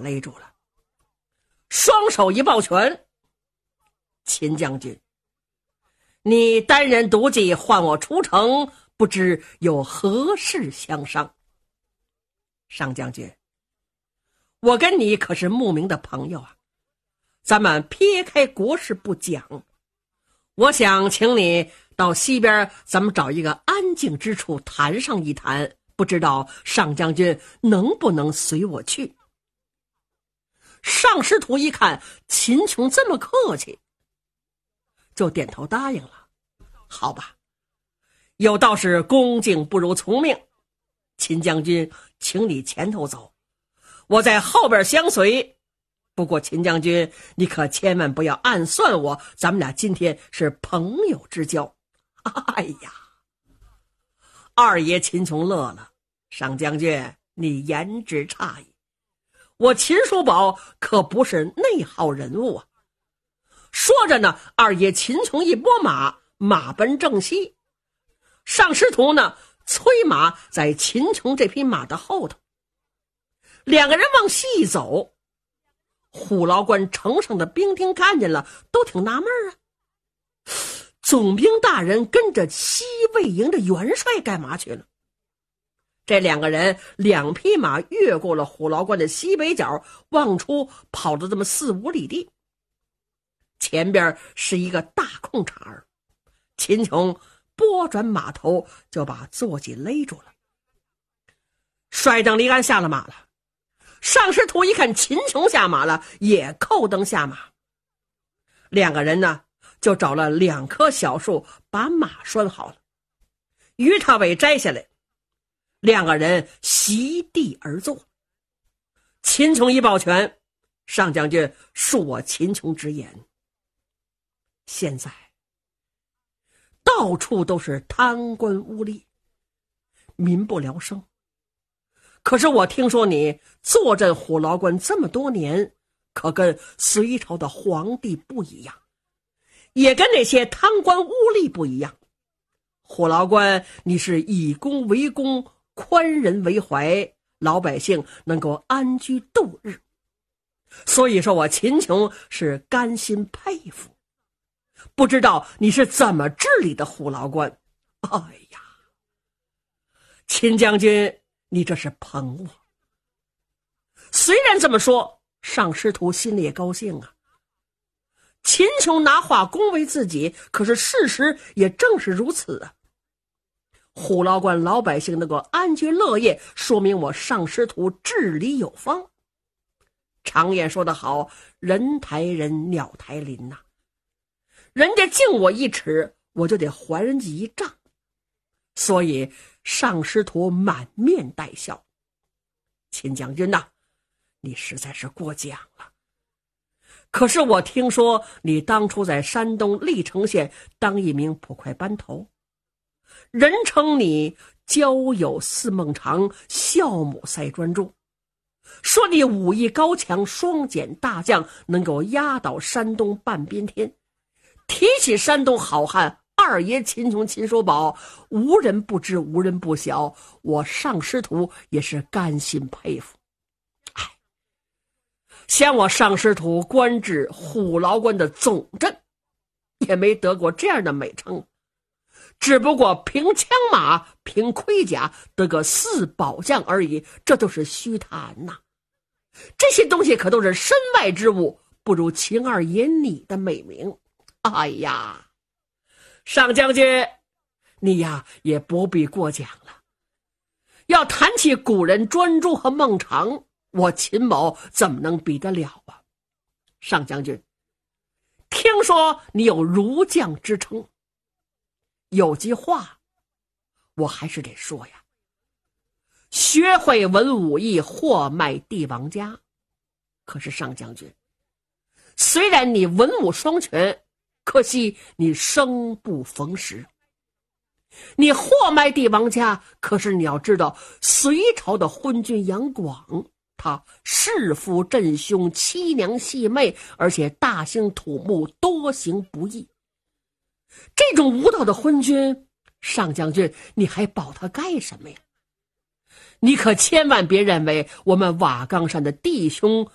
勒住了，双手一抱拳：“秦将军，你单人独骑唤我出城，不知有何事相商？”上将军，我跟你可是慕名的朋友啊，咱们撇开国事不讲，我想请你到西边，咱们找一个安静之处谈上一谈，不知道上将军能不能随我去？上师徒一看秦琼这么客气，就点头答应了。好吧，有道是恭敬不如从命，秦将军，请你前头走，我在后边相随。不过秦将军，你可千万不要暗算我，咱们俩今天是朋友之交。哎呀，二爷秦琼乐了。上将军，你言之差矣，我秦叔宝可不是内耗人物啊。说着呢，二爷秦琼一拨马，马奔正西，上师徒呢催马在秦琼这匹马的后头，两个人往西一走，虎牢关城上的兵丁看见了，都挺纳闷啊，总兵大人跟着西魏营的元帅干嘛去了？这两个人两匹马越过了虎牢关的西北角，往出跑了这么4-5里地，前边是一个大空场，秦琼拨转马头就把坐骑勒住了。帅等离鞍下了马了，上师徒一看秦琼下马了，也扣蹬下马。两个人呢就找了2棵小树把马拴好了，鱼塔尾摘下来，两个人席地而坐。秦琼一抱拳：“上将军恕我秦琼直言，现在到处都是贪官污吏，民不聊生。可是我听说你坐镇虎牢关这么多年，可跟隋朝的皇帝不一样，也跟那些贪官污吏不一样。虎牢关你是以公为公，宽人为怀，老百姓能够安居度日，所以说我秦琼是甘心佩服。不知道你是怎么治理的虎牢关？哎呀，秦将军，你这是捧我。虽然这么说，上师徒心里也高兴啊。秦琼拿话恭维自己，可是事实也正是如此啊。虎牢关老百姓能够安居乐业，说明我上师徒治理有方。常言说得好，人抬人，鸟抬林呐。人家敬我1尺，我就得还人家1丈。所以上师徒满面带笑。秦将军呐，你实在是过奖了。可是我听说你当初在山东历城县当一名捕快班头，人称你交友似孟尝，孝母赛专诸，说你武艺高强，双锏大将，能够压倒山东半边天。提起山东好汉二爷秦琼秦叔宝，无人不知，无人不晓，我上师徒也是甘心佩服。像我上师徒官至虎牢关的总镇，也没得过这样的美称，只不过凭枪马凭盔甲得个4保将而已，这都是虚谈呐。这些东西可都是身外之物，不如秦二爷你的美名。哎呀，上将军，你呀也不必过奖了。要谈起古人专诸和孟尝，我秦某怎么能比得了啊？上将军，听说你有儒将之称，有句话我还是得说呀，学会文武艺，货卖帝王家。可是上将军，虽然你文武双全，可惜你生不逢时。你货卖帝王家，可是你要知道，隋朝的昏君杨广，他弑父震兄，妻娘系妹，而且大兴土木，多行不义。这种无道的昏君，上将军你还保他干什么呀？你可千万别认为我们瓦岗山的弟兄